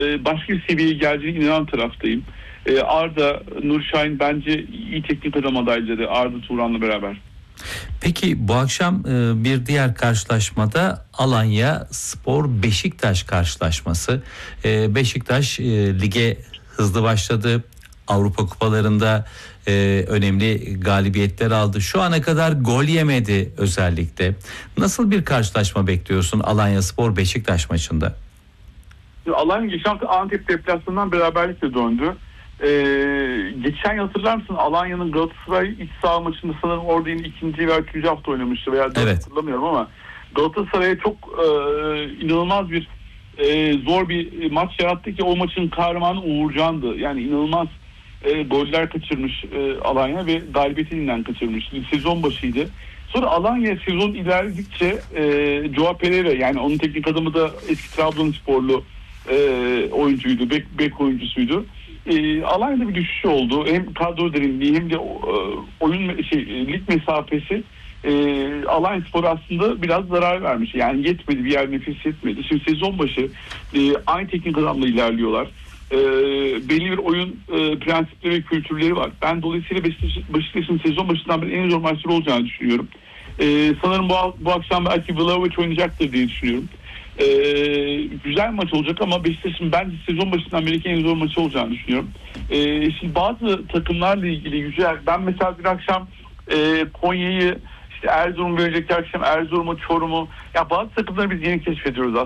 başka bir seviyeye geldiğine inanan taraftayım. Arda, Nurşahin bence iyi teknik adam adayları Arda Turan'la beraber. Peki bu akşam bir diğer karşılaşmada Alanya Spor Beşiktaş karşılaşması. Beşiktaş lige hızlı başladı. Avrupa kupalarında önemli galibiyetler aldı. Şu ana kadar gol yemedi özellikle. Nasıl bir karşılaşma bekliyorsun Alanya Spor Beşiktaş maçında? Alanya geçen hafta Antep deplasmanından beraberlikle döndü. Geçen hatırlar mısın Alanya'nın Galatasaray iç saha maçında sanırım orada yine ikinci veya üçüncü hafta oynamıştı veya Evet. hatırlamıyorum ama Galatasaray'a çok inanılmaz bir zor bir maç yarattı ki o maçın kahramanı Uğurcan'dı. Yani inanılmaz goller kaçırmış Alanya ve galibiyeti elinden kaçırmış. Sezon başıydı. Sonra Alanya sezon ilerledikçe Joao Pereira, yani onun teknik adamı da eski Trabzonsporlu oyuncuydu, bek oyuncusuydu. Alanya'da bir düşüş oldu. Hem kadro derinliği hem de lig mesafesi Alanyaspor aslında biraz zarar vermiş. Yani yetmedi, bir yer nefes yetmedi. Şimdi sezon başı aynı teknik adamla ilerliyorlar. Belli bir oyun prensipleri ve kültürleri var. Ben dolayısıyla Beşiktaş'ın sezon başından beri en zor maçları olacağını düşünüyorum. Sanırım bu akşam belki Vlahovic oynayacaktır diye düşünüyorum. Güzel maç olacak ama Beşiktaş'ın bence sezon başından beri en zor maçı olacağını düşünüyorum. Şimdi bazı takımlarla ilgili güzel. Ben mesela bir akşam Konya'yı, işte Erzurum, verecek akşam Erzurum'u, Çorum'u, ya bazı takımları biz yeni keşfediyoruz aslında.